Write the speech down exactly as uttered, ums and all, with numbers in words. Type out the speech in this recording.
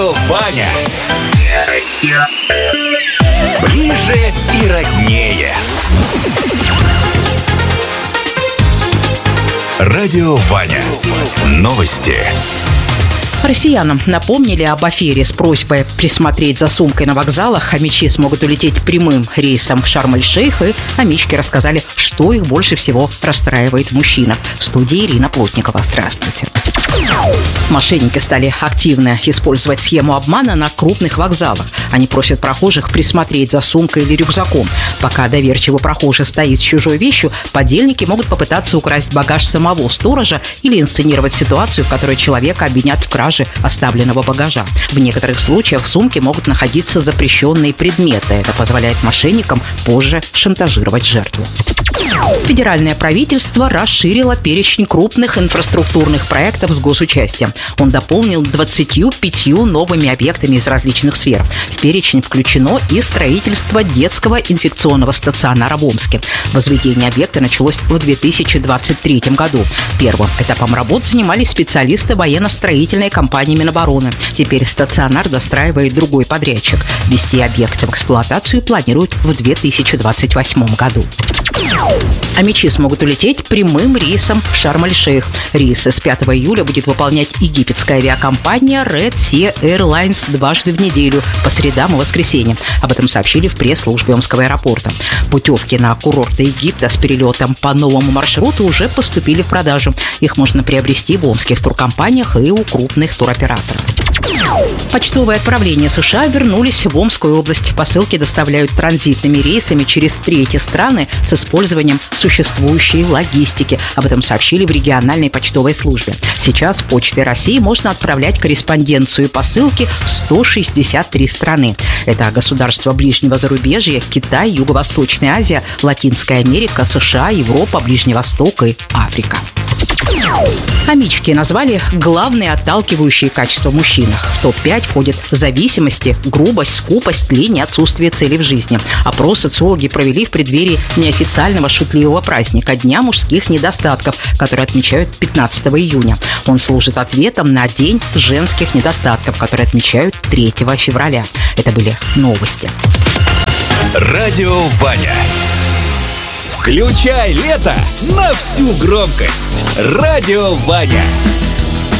Ваня. Ближе и роднее. Радио Ваня. Новости. Россиянам напомнили об афере с просьбой присмотреть за сумкой на вокзалах. Хомячи смогут улететь прямым рейсом в Шарм-эль-Шейх. И хомячки рассказали, что их больше всего расстраивает в мужчинах. В студии Ирина Плотникова. Здравствуйте. Мошенники стали активно использовать схему обмана на крупных вокзалах. Они просят прохожих присмотреть за сумкой или рюкзаком. Пока доверчивый прохожий стоит с чужой вещью, подельники могут попытаться украсть багаж самого сторожа или инсценировать ситуацию, в которой человека обвинят в краже оставленного багажа. В некоторых случаях в сумке могут находиться запрещенные предметы. Это позволяет мошенникам позже шантажировать жертву. Федеральное правительство расширило перечень крупных инфраструктурных проектов с госучастием. Он дополнил двадцатью пятью новыми объектами из различных сфер. В перечень включено и строительство детского инфекционного стационара в Омске. Возведение объекта началось в две тысячи двадцать третьем году. Первым этапом работ занимались специалисты военно-строительной компании Минобороны. Теперь стационар достраивает другой подрядчик. Ввести объект в эксплуатацию планируют в две тысячи двадцать восьмом году. Хомячи смогут улететь прямым рейсом в Шарм-эль-Шейх. Рейсы с пятого июля будет выполнять египетская авиакомпания Red Sea Airlines дважды в неделю, по средам и воскресеньям. Об этом сообщили в пресс-службе Омского аэропорта. Путевки на курорты Египта с перелетом по новому маршруту уже поступили в продажу. Их можно приобрести в омских туркомпаниях и у крупных туроператоров. Почтовые отправления США вернулись в Омскую область. Посылки доставляют транзитными рейсами через третьи страны с использованием существующей логистики. Об этом сообщили в региональной почтовой службе. Сейчас Почтой России можно отправлять корреспонденцию и посылки в сто шестьдесят три страны. Это государства ближнего зарубежья, Китай, Юго-Восточная Азия, Латинская Америка, США, Европа, Ближний Восток и Африка. Хомячки назвали главные отталкивающие качества в мужчинах. В топ пять входят зависимости, грубость, скупость, лень и отсутствие цели в жизни. Опрос социологи провели в преддверии неофициального шутливого праздника Дня мужских недостатков, который отмечают пятнадцатого июня. Он служит ответом на День женских недостатков, который отмечают третьего февраля. Это были новости. Радио Ваня. Включай лето на всю громкость. Радио Ваня.